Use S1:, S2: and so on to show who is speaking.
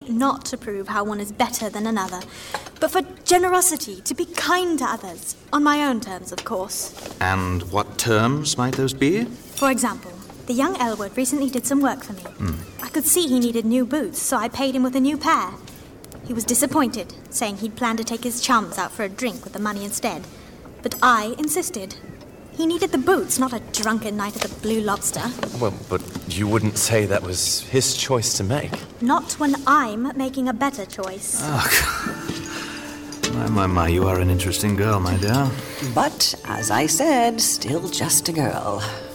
S1: not to prove how one is better than another, but for generosity, to be kind to others, on my own terms, of course.
S2: And what terms might those be?
S1: For example, the young Elwood recently did some work for me. I could see he needed new boots, so I paid him with a new pair. He was disappointed, saying he'd planned to take his chums out for a drink with the money instead. But I insisted. He needed the boots, not a drunken night at the Blue Lobster.
S3: Well, but you wouldn't say that was his choice to make.
S1: Not when I'm making a better choice.
S2: My, you are an interesting girl, my dear.
S4: But, as I said, still just a girl.